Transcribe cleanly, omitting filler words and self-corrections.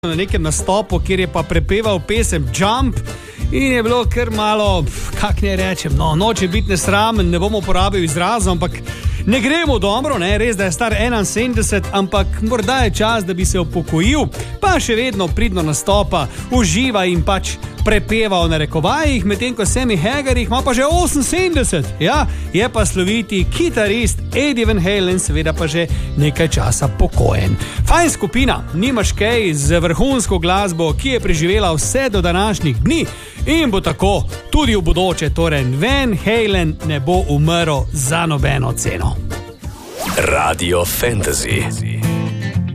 na nekem nastopu, kjer je pa prepeval pesem Jump in je bilo kar malo, kak ne rečem, noče biti nesramen, ne bomo uporabili izrazov, ampak ne gremo dobro, ne, res, da je star 71, ampak morda je čas, da bi se upokojil, pa še vedno pridno nastopa, uživa in pač prepeva v narekovajih, medtem ko Sammy Hagar ima pa že 78. Ja, je pa sloviti kitarist Eddie Van Halen, seveda pa že nekaj časa pokojen. Fajn skupina, nimaš kaj z vrhunsko glasbo, ki je preživela vse do današnjih dni in bo tako tudi v bodoče, torej Van Halen ne bo umrl za nobeno ceno. Radio Fantasy.